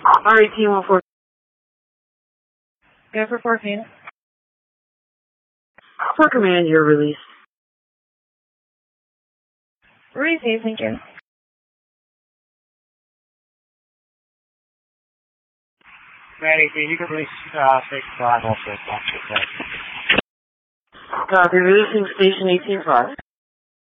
R1814. Go for 14. For command, you're released. Receive, thank you. Manny, you can release 6-5 also. Copy, releasing station 18-5.